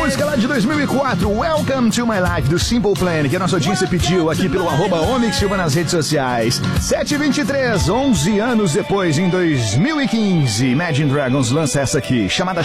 música lá de 2004, Welcome to My Life, do Simple Plan, que a nossa audiência pediu aqui pelo @OmixSilva nas redes sociais. 7h23, 11 anos depois, em 2015, Imagine Dragons lança essa aqui, chamada